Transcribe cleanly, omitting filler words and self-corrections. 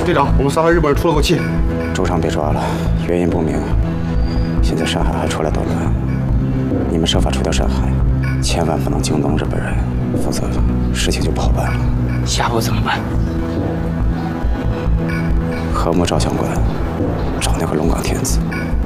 队长，我们3个日本人出了口气， 周长被抓了，原因不明。现在上海还出来捣乱，你们设法除掉上海，千万不能惊动日本人，否则事情就不好办了。 下步怎么办？ 和睦照相馆找那个龙岗天子。